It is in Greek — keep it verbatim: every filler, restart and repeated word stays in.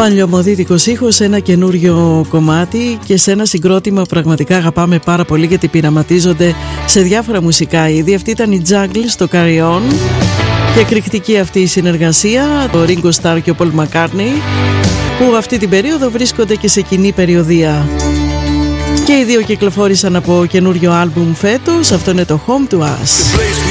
Παλιωμοδίτικος ήχος σε ένα καινούριο κομμάτι και σε ένα συγκρότημα που πραγματικά αγαπάμε πάρα πολύ γιατί πειραματίζονται σε διάφορα μουσικά είδη. Αυτή ήταν η Jungle στο Carry On και εκρηκτική αυτή η συνεργασία, το Ringo Starr και ο Paul McCartney, που αυτή την περίοδο βρίσκονται και σε κοινή περιοδεία. Και οι δύο κυκλοφόρησαν από καινούριο άλμπουμ φέτος, αυτό είναι το Home to Us.